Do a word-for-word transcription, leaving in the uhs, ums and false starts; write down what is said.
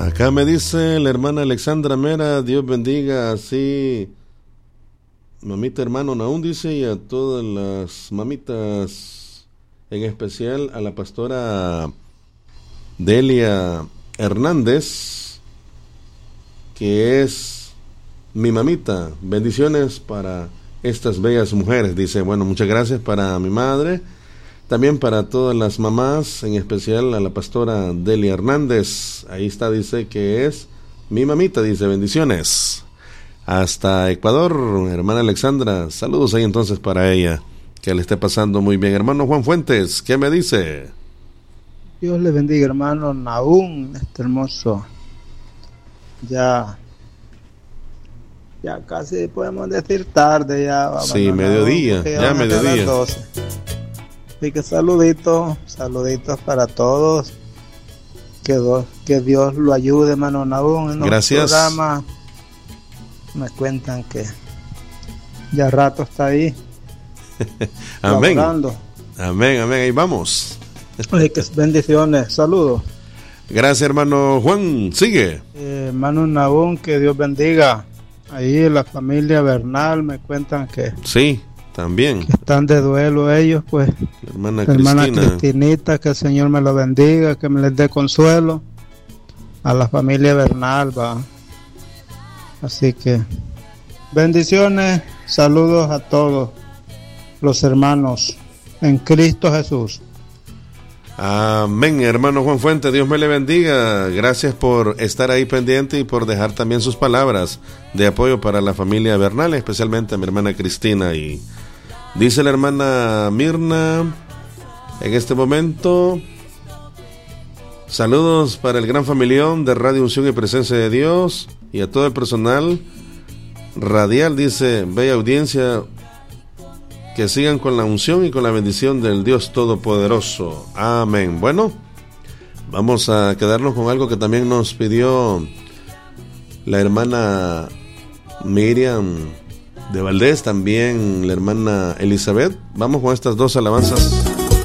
Acá me dice la hermana Alexandra Mera, Dios bendiga así mamita hermano Naún, dice, y a todas las mamitas, en especial a la pastora Delia Hernández, que es mi mamita. Bendiciones para estas bellas mujeres, dice. Bueno, muchas gracias para mi madre, también para todas las mamás, en especial a la pastora Delia Hernández. Ahí está, dice que es mi mamita, dice. Bendiciones hasta Ecuador, hermana Alexandra. Saludos ahí entonces para ella, que le esté pasando muy bien. Hermano Juan Fuentes, ¿qué me dice? Dios le bendiga, hermano Naún, este hermoso. Ya, ya casi podemos decir tarde, ya. Sí, mediodía, ya, ya mediodía. Así que saluditos, saluditos para todos. Que Dios, que Dios lo ayude, hermano Naún. En Gracias. Programa me cuentan que ya rato está ahí. Amén. Laborando. Amén, amén, ahí vamos. Ay, que bendiciones, saludos. Gracias, hermano Juan, sigue. Eh, hermano Naún, que Dios bendiga. Ahí la familia Bernal me cuentan que sí, también que están de duelo ellos, pues. La hermana, la hermana Cristina. Cristinita, que el Señor me lo bendiga, que me les dé consuelo. A la familia Bernal, va. Así que bendiciones, saludos a todos los hermanos en Cristo Jesús. Amén, hermano Juan Fuente, Dios me le bendiga. Gracias por estar ahí pendiente y por dejar también sus palabras de apoyo para la familia Bernal, especialmente a mi hermana Cristina. Y dice la hermana Mirna en este momento: saludos para el gran familión de Radio Unción y Presencia de Dios y a todo el personal radial, dice, bella audiencia, que sigan con la unción y con la bendición del Dios Todopoderoso. Amén. Bueno, vamos a quedarnos con algo que también nos pidió la hermana Miriam de Valdés, también la hermana Elizabeth. Vamos con estas dos alabanzas.